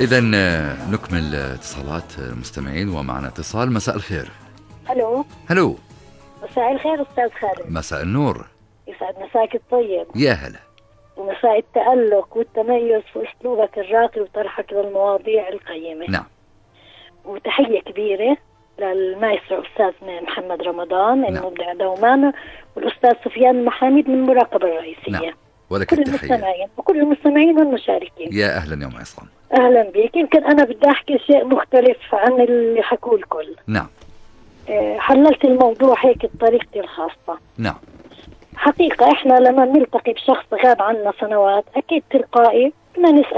إذا نكمل اتصالات المستمعين، ومعنا اتصال. مساء الخير. الو. هلو. مساء الخير استاذ خالد. مساء النور. يسعد مساك الطيب. يا هلا. ومساء التألق والتميز في اسلوبك الراقي وطرحك للمواضيع القيمة. نعم. وتحية كبيرة للمايسترو أستاذ محمد رمضان المبدع دوما، والأستاذ سفيان المحاميد من المراقبة الرئيسية. نعم. ولك كل التحية. المستمعين وكل المستمعين والمشاركين. يا أهلا يا أم عصام. أهلا بك. يمكن أنا بدي أحكي شيء مختلف عن اللي حكوا الكل. نعم. حللت الموضوع هيك بطريقتي الخاصة. نعم. حقيقة إحنا لما نلتقي بشخص غاب عنا سنوات أكيد تلقائي بدنا نسأل